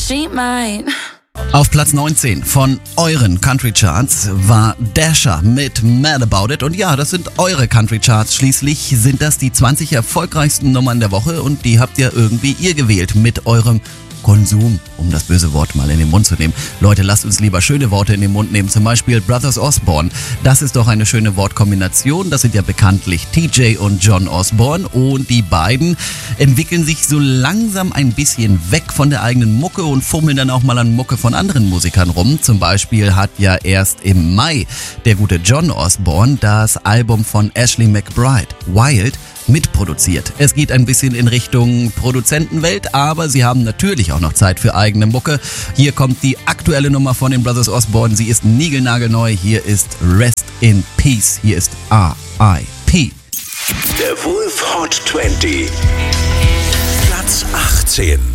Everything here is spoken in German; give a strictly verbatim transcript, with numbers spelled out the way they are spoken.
she might. Auf Platz neunzehn von euren Country Charts war Dasher mit Mad About It. Und ja, das sind eure Country Charts. Schließlich sind das die zwanzig erfolgreichsten Nummern der Woche und die habt ihr irgendwie ihr gewählt mit eurem Konsum, um das böse Wort mal in den Mund zu nehmen. Leute, lasst uns lieber schöne Worte in den Mund nehmen, zum Beispiel Brothers Osborne. Das ist doch eine schöne Wortkombination. Das sind ja bekanntlich T J und John Osborne und die beiden entwickeln sich so langsam ein bisschen weg von der eigenen Mucke und fummeln dann auch mal an Mucke von anderen Musikern rum. Zum Beispiel hat ja erst im Mai der gute John Osborne das Album von Ashley McBryde, Wild, mitproduziert. Es geht ein bisschen in Richtung Produzentenwelt, aber sie haben natürlich auch noch Zeit für eigene Mucke. Hier kommt die aktuelle Nummer von den Brothers Osborne. Sie ist niegelnagelneu. Hier ist Rest in Peace. Hier ist R I P Der Wolf Hot zwanzig. Platz achtzehn.